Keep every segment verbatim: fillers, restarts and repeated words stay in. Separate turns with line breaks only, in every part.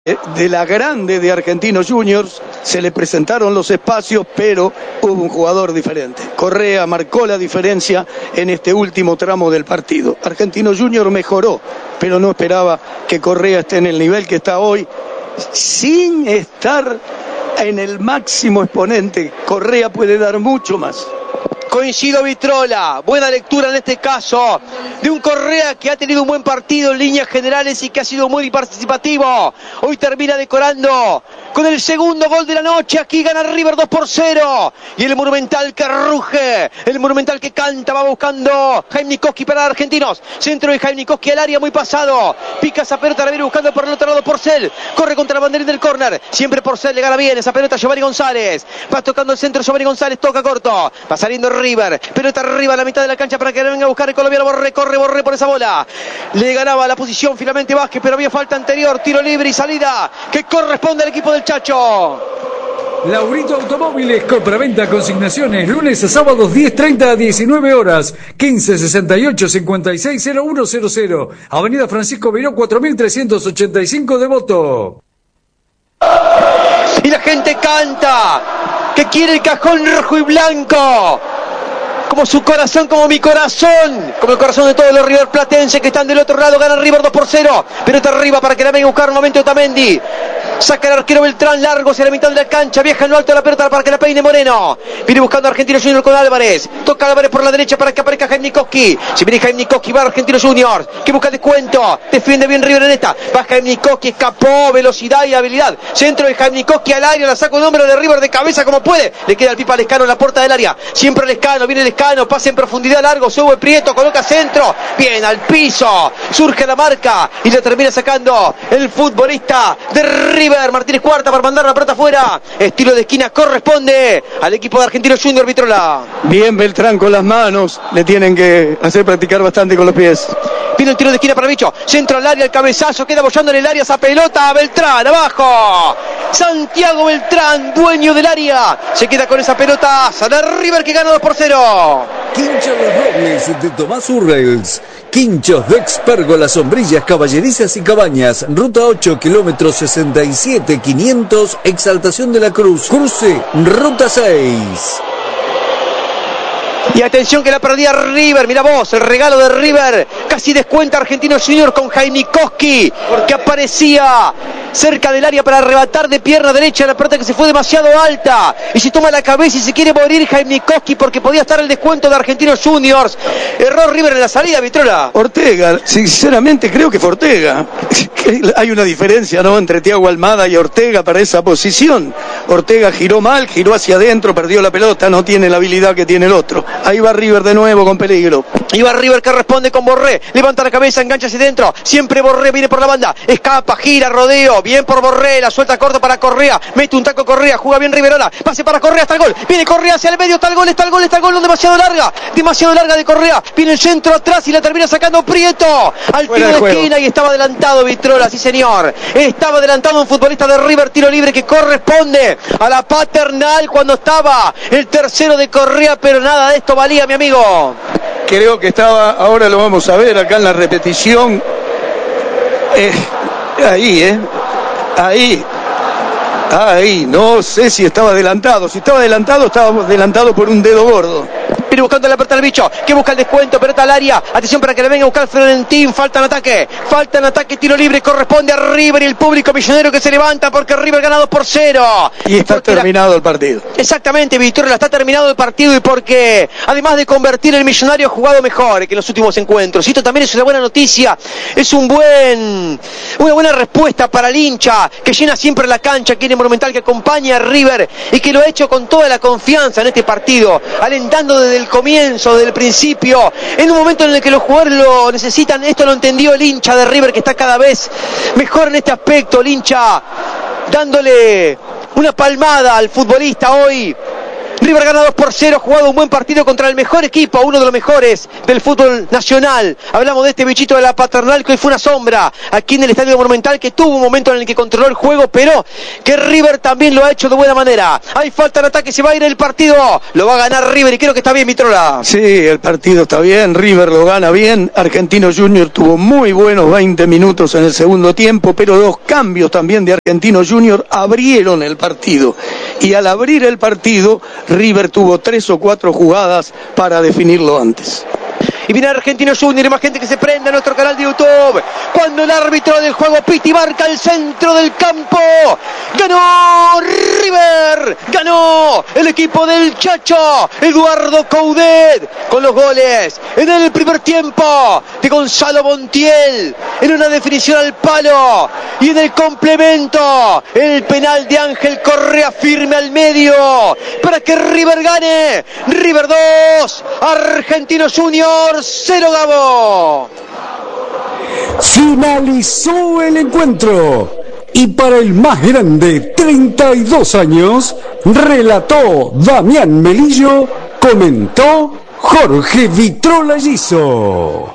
de la grande de Argentinos Juniors, se le presentaron los espacios, pero hubo un jugador diferente. Correa marcó la diferencia en este último tramo del partido. Argentinos Juniors mejoró, pero no esperaba que Correa esté en el nivel que está hoy, sin estar en el máximo exponente. Correa puede dar mucho más.
Coincido, Vitrola, buena lectura en este caso de un Correa que ha tenido un buen partido en líneas generales y que ha sido muy participativo. Hoy termina decorando con el segundo gol de la noche. Aquí gana River dos por cero. Y el Monumental que ruge, el Monumental que canta, va buscando Jaime Nikoski para Argentinos. Centro de Jaime Nikoski al área, muy pasado. Pica esa pelota, la viene buscando por el otro lado Porcel. Corre contra la banderín del córner. Siempre Porcel le gana bien esa pelota a Giovanni González. Va tocando el centro Giovanni González, toca corto. Va saliendo River. Pelota arriba a la mitad de la cancha para que le venga a buscar el colombiano Borré. Corre Borré por esa bola. Le ganaba la posición finalmente Vázquez, pero había falta anterior. Tiro libre y salida que corresponde al equipo del Chacho.
Laurito Automóviles, compraventa, consignaciones, lunes a sábados diez treinta a diecinueve horas, quince sesenta y ocho cincuenta y seis cero uno cero cero, Avenida Francisco Beiró cuatro mil trescientos ochenta y cinco, Devoto.
Y la gente canta que quiere el cajón rojo y blanco, como su corazón, como mi corazón, como el corazón de todos los River Platenses que están del otro lado. Gana River dos por cero, pelota arriba para que la venga a buscar un momento Otamendi. Saca el arquero Beltrán, largo hacia la mitad de la cancha, viaja en lo alto de la pelota para que la peine Moreno. Viene buscando a Argentinos Juniors con Álvarez. Toca Álvarez por la derecha para que aparezca Jaime Nikoski. Si viene Jaime Nikoski, va a Argentinos Juniors, que busca descuento. Defiende bien River en esta. Va Jaime Nikoski, escapó, velocidad y habilidad. Centro de Jaime Nikoski al área, la saca un número de River de cabeza como puede. Le queda el pipa a Lescano en la puerta del área. Siempre Lescano, viene Lescano, pase en profundidad largo, sube Prieto, coloca centro. Bien, al piso. Surge la marca y la termina sacando el futbolista de River, Martínez Cuarta, para mandar la pelota afuera. Estilo de esquina corresponde al equipo de Argentinos Juniors, Vitrola.
Bien Beltrán con las manos, le tienen que hacer practicar bastante con los pies.
Viene el tiro de esquina para Bicho, centro al área, el cabezazo, queda bollando en el área esa pelota. Beltrán, abajo. Santiago Beltrán, dueño del área, se queda con esa pelota. Sana River que gana dos por cero.
Quinchos Los Robles de Tomás Urrels. Quinchos de Expérgolas, sombrillas, caballerizas y cabañas. Ruta ocho, kilómetros sesenta y siete quinientos, Exaltación de la Cruz. Cruce, ruta seis.
Y atención que la perdía River, mira vos, el regalo de River, casi descuenta Argentinos Juniors con Jaime Nikoski, que aparecía cerca del área para arrebatar de pierna derecha la pelota que se fue demasiado alta, y se toma la cabeza y se quiere morir Jaime Nikoski porque podía estar el descuento de Argentinos Juniors. Error River en la salida, Vitrola.
Ortega, sinceramente creo que fue Ortega. Hay una diferencia, ¿no?, entre Thiago Almada y Ortega para esa posición. Ortega giró mal, giró hacia adentro, perdió la pelota, no tiene la habilidad que tiene el otro. Ahí va River de nuevo con peligro.
Y va River que responde con Borré. Levanta la cabeza, engancha hacia dentro. Siempre Borré viene por la banda. Escapa, gira, rodeo. Bien por Borré. La suelta corta para Correa. Mete un taco Correa. Juega bien Riverola. Pase para Correa hasta el gol. Viene Correa hacia el medio. Está el gol, está el gol, está el gol. No demasiado larga. Demasiado larga de Correa. Viene el centro atrás y la termina sacando Prieto. Al tiro de esquina y estaba adelantado Vitrola. Sí, señor. Estaba adelantado un futbolista de River. Tiro libre que corresponde a la Paternal cuando estaba el tercero de Correa. Pero nada de esto valía, mi amigo.
Creo que estaba, ahora lo vamos a ver acá en la repetición. Eh, ahí, eh. Ahí. Ahí. No sé si estaba adelantado. Si estaba adelantado, estaba adelantado por un dedo gordo.
Viene buscando la pelota al Bicho, que busca el descuento, pelota al área. Atención para que le venga a buscar Florentín. Falta en ataque, falta en ataque, tiro libre, corresponde a River y el público millonario que se levanta porque River gana dos por cero.
Y está porque terminado la... el partido.
Exactamente, Victoria, está terminado el partido y porque además de convertir el millonario ha jugado mejor que en los últimos encuentros. Y esto también es una buena noticia, es un buen, una buena respuesta para el hincha que llena siempre la cancha, que es Monumental, que acompaña a River y que lo ha hecho con toda la confianza en este partido, alentando desde el comienzo, desde el principio, en un momento en el que los jugadores lo necesitan. Esto lo entendió el hincha de River, que está cada vez mejor en este aspecto. El hincha dándole una palmada al futbolista hoy River gana dos por cero, jugado un buen partido contra el mejor equipo, uno de los mejores del fútbol nacional. Hablamos de este bichito de la Paternal que hoy fue una sombra aquí en el Estadio Monumental, que tuvo un momento en el que controló el juego, pero que River también lo ha hecho de buena manera. Hay falta en ataque, se va a ir el partido, lo va a ganar River y creo que está bien, Vitrola.
Sí, el partido está bien, River lo gana bien. Argentino Junior tuvo muy buenos veinte minutos en el segundo tiempo, pero los cambios también de Argentino Junior abrieron el partido. Y al abrir el partido, River tuvo tres o cuatro jugadas para definirlo antes.
Y viene Argentino Junior y más gente que se prende a nuestro canal de YouTube. Cuando el árbitro del juego pita y marca el centro del campo. ¡Ganó River! ¡Ganó el equipo del Chacho! Eduardo Coudet con los goles en el primer tiempo de Gonzalo Montiel. En una definición al palo. Y en el complemento, el penal de Ángel Correa firme al medio. Para que River gane. River dos, Argentino Junior cero, Gabo.
Finalizó el encuentro y para el más grande, treinta y dos años, relató Damián Melillo, comentó Jorge Vitrola Giso.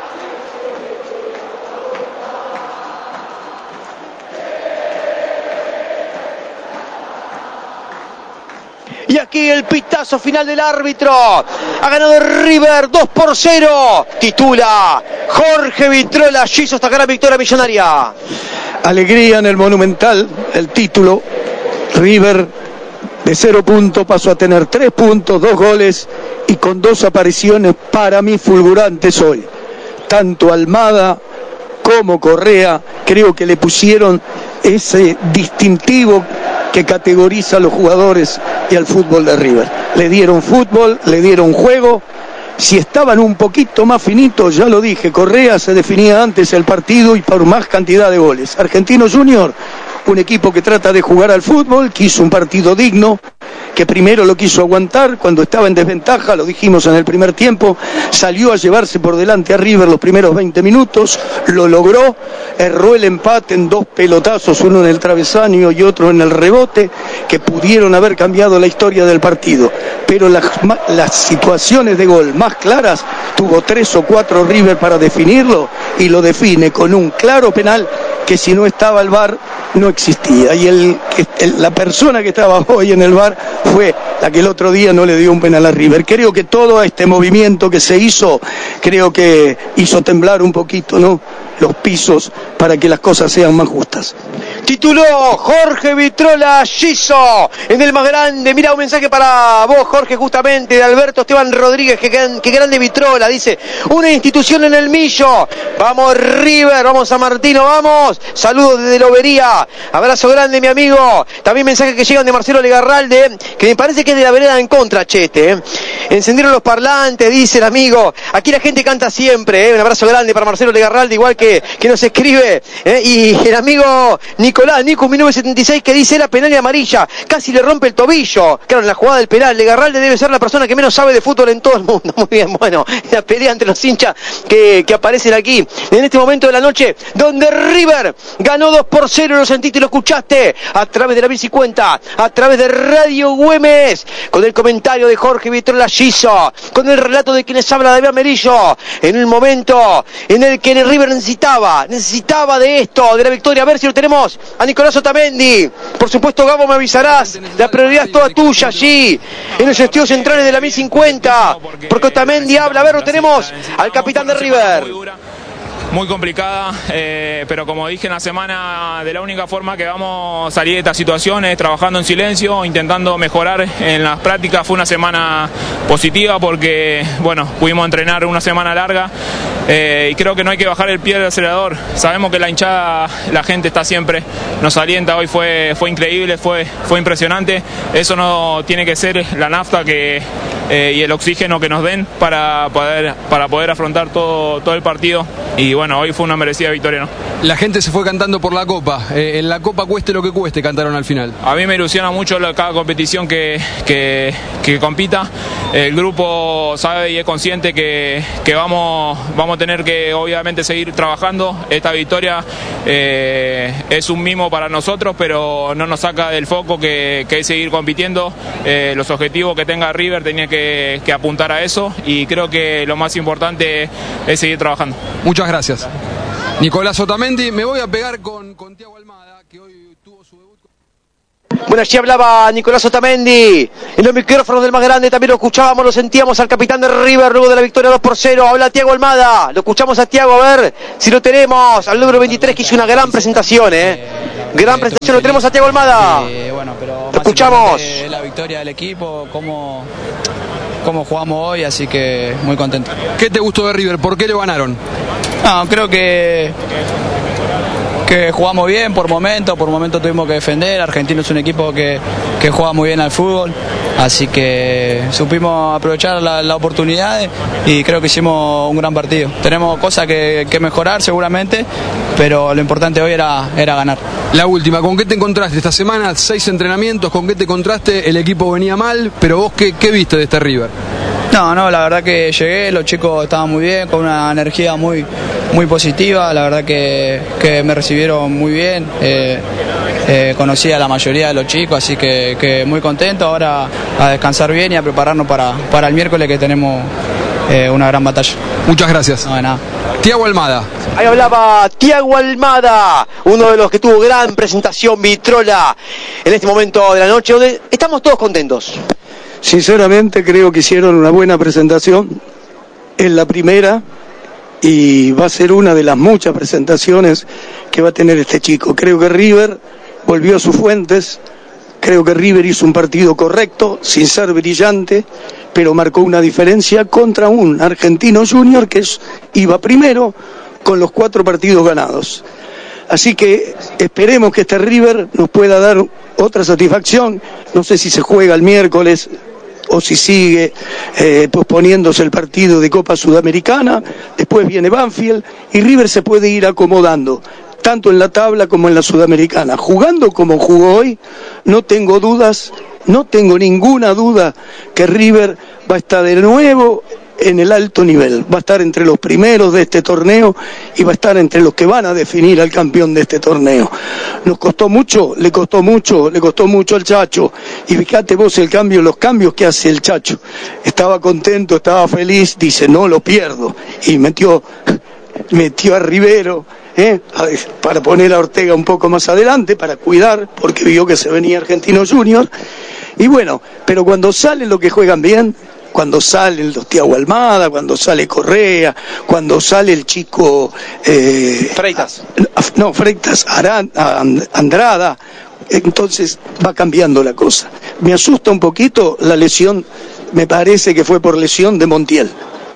Y aquí el pitazo final del árbitro. Ha ganado River dos por cero. Titula Jorge Vitrola Giso esta gran victoria millonaria.
Alegría en el Monumental, el título. River de cero puntos pasó a tener tres puntos, dos goles y con dos apariciones para mí fulgurantes hoy. Tanto Almada como Correa creo que le pusieron ese distintivo que categoriza a los jugadores y al fútbol de River. Le dieron fútbol, le dieron juego. Si estaban un poquito más finitos, ya lo dije, Correa se definía antes el partido y por más cantidad de goles. Argentino Junior, un equipo que trata de jugar al fútbol, que hizo un partido digno, que primero lo quiso aguantar cuando estaba en desventaja, lo dijimos en el primer tiempo, salió a llevarse por delante a River los primeros veinte minutos, lo logró, erró el empate en dos pelotazos, uno en el travesaño y otro en el rebote, que pudieron haber cambiado la historia del partido, pero las, las situaciones de gol más claras, tuvo tres o cuatro River para definirlo, y lo define con un claro penal que si no estaba el V A R no existía, y el, el, la persona que estaba hoy en el V A R fue la que el otro día no le dio un penal a River. Creo que todo este movimiento que se hizo, creo que hizo temblar un poquito, ¿no?, los pisos para que las cosas sean más justas.
Tituló Jorge Vitrola Giso en el más grande. Mira, un mensaje para vos, Jorge, justamente de Alberto Esteban Rodríguez. Que, que grande Vitrola, dice. Una institución en el Millo. Vamos River, vamos San Martino, vamos. Saludos desde Lobería. Abrazo grande, mi amigo. También mensajes que llegan de Marcelo Legarralde, que me parece que es de la vereda en contra, Chete. ¿eh? Encendieron los parlantes, dice el amigo. Aquí la gente canta siempre. ¿eh? Un abrazo grande para Marcelo Legarralde, igual que, que nos escribe. ¿eh? Y el amigo Nicolás, Nico mil novecientos setenta y seis, que dice era penal y amarilla, casi le rompe el tobillo. Claro, en la jugada del penal, Legarralde debe ser la persona que menos sabe de fútbol en todo el mundo. Muy bien, bueno, la pelea entre los hinchas que, que aparecen aquí en este momento de la noche, donde River ganó dos por cero, lo sentiste y lo escuchaste a través de la mil cincuenta, a través de Radio Güemes, con el comentario de Jorge Vitrola Giso, con el relato de quienes habla David Merillo, en el momento en el que el River necesitaba, necesitaba de esto, de la victoria. A ver si lo tenemos a Nicolás Otamendi. Por supuesto, Gabo, me avisarás, la prioridad es toda tuya allí, en los estudios centrales de la mil cincuenta, porque Otamendi habla. A ver, lo tenemos al capitán de River.
Muy complicada, eh, pero como dije en la semana, de la única forma que vamos a salir de esta situación es trabajando en silencio, intentando mejorar en las prácticas. Fue una semana positiva porque, bueno, pudimos entrenar una semana larga eh, y creo que no hay que bajar el pie del acelerador. Sabemos que la hinchada, la gente está siempre, nos alienta. Hoy fue, fue increíble, fue, fue impresionante. Eso no tiene que ser la nafta que, eh, y el oxígeno que nos den para poder, para poder afrontar todo, todo el partido. Y bueno, hoy fue una merecida victoria, ¿no?
La gente se fue cantando por la Copa. Eh, en la Copa cueste lo que cueste, cantaron al final.
A mí me ilusiona mucho la, cada competición que, que, que compita. El grupo sabe y es consciente que, que vamos, vamos a tener que obviamente seguir trabajando. Esta victoria eh, es un mimo para nosotros, pero no nos saca del foco que, que es seguir compitiendo. Eh, los objetivos que tenga River tenía que, que apuntar a eso, y creo que lo más importante es seguir trabajando.
Muchas gracias. Nicolás Otamendi, me voy a pegar con, con Thiago Almada, que hoy tuvo su debut.
Bueno, allí hablaba Nicolás Otamendi. En los micrófonos del más grande también lo escuchábamos, lo sentíamos al capitán de River luego de la victoria dos por cero. Habla Thiago Almada. Lo escuchamos a Thiago, a ver si lo tenemos. Al número veintitrés, que hizo una gran presentación, ¿eh? Gran presentación, lo tenemos a Thiago Almada.
Eh, bueno, pero
lo escuchamos.
La victoria del equipo, cómo, cómo jugamos hoy, así que muy contento.
¿Qué te gustó de River? ¿Por qué le ganaron?
No, creo que que jugamos bien por momentos, por momentos tuvimos que defender. Argentino es un equipo que, que juega muy bien al fútbol, así que supimos aprovechar la, la oportunidad y creo que hicimos un gran partido. Tenemos cosas que, que mejorar seguramente, pero lo importante hoy era, era ganar.
La última, ¿con qué te encontraste esta semana? Seis entrenamientos, ¿con qué te encontraste? El equipo venía mal, pero vos, ¿qué, qué viste de este River?
No, no, la verdad que llegué, los chicos estaban muy bien, con una energía muy, muy positiva, la verdad que, que me recibieron muy bien, eh, eh, conocí a la mayoría de los chicos, así que, que muy contento. Ahora a descansar bien y a prepararnos para, para el miércoles, que tenemos eh, una gran batalla.
Muchas gracias.
No, de nada.
Thiago Almada.
Ahí hablaba Thiago Almada, uno de los que tuvo gran presentación, Vitrola, en este momento de la noche, donde estamos todos contentos.
Sinceramente creo que hicieron una buena presentación, es la primera y va a ser una de las muchas presentaciones que va a tener este chico. Creo que River volvió a sus fuentes, creo que River hizo un partido correcto, sin ser brillante, pero marcó una diferencia contra un Argentino Junior que es, iba primero con los cuatro partidos ganados. Así que esperemos que este River nos pueda dar otra satisfacción. No sé si se juega el miércoles o si sigue eh, posponiéndose el partido de Copa Sudamericana. Después viene Banfield y River se puede ir acomodando, tanto en la tabla como en la Sudamericana. Jugando como jugó hoy, no tengo dudas, no tengo ninguna duda que River va a estar de nuevo en el alto nivel, va a estar entre los primeros de este torneo y va a estar entre los que van a definir al campeón de este torneo. Nos costó mucho, le costó mucho, le costó mucho al Chacho, y fíjate vos el cambio, los cambios que hace el Chacho. Estaba contento, estaba feliz, dice no lo pierdo, y metió, metió a Rivero, ¿eh? para poner a Ortega un poco más adelante, para cuidar, porque vio que se venía Argentino Junior, y bueno, pero cuando salen los que juegan bien, cuando salen los Thiago Almada, cuando sale Correa, cuando sale el chico eh,
Freitas,
no, Freitas Aran, Andrada, entonces va cambiando la cosa. Me asusta un poquito la lesión, me parece que fue por lesión de Montiel.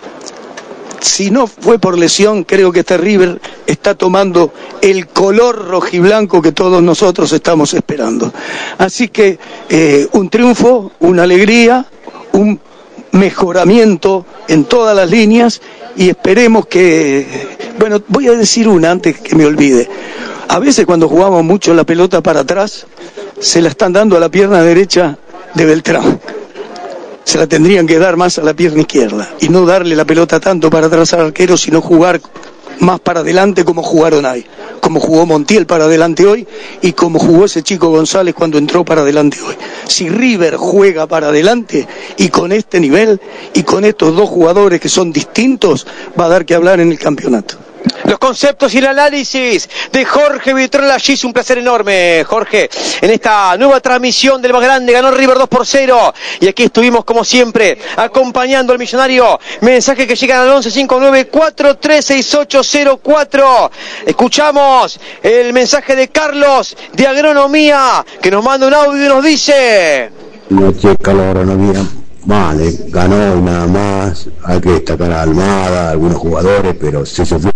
Si no fue por lesión, creo que este River está tomando el color rojiblanco que todos nosotros estamos esperando. Así que eh, un triunfo, una alegría, un mejoramiento en todas las líneas, y esperemos que, bueno, voy a decir una antes que me olvide. A veces cuando jugamos mucho la pelota para atrás, se la están dando a la pierna derecha de Beltrán. Se la tendrían que dar más a la pierna izquierda y no darle la pelota tanto para atrás al arquero, sino jugar más para adelante como jugaron ahí, como jugó Montiel para adelante hoy y como jugó ese chico González cuando entró para adelante hoy. Si River juega para adelante y con este nivel y con estos dos jugadores que son distintos, va a dar que hablar en el campeonato.
Los conceptos y el análisis de Jorge Vitrola allí, es un placer enorme, Jorge, en esta nueva transmisión del más grande. Ganó River dos por cero y aquí estuvimos como siempre acompañando al millonario. Mensaje que llegan al once cinco nueve cuatro tres seis ocho cero cuatro. Escuchamos el mensaje de Carlos de Agronomía, que nos manda un audio y nos dice:
Noche, Carlos Agronomía. Vale, ganó y nada más. Hay que destacar a Almada, a algunos jugadores, pero se sufrió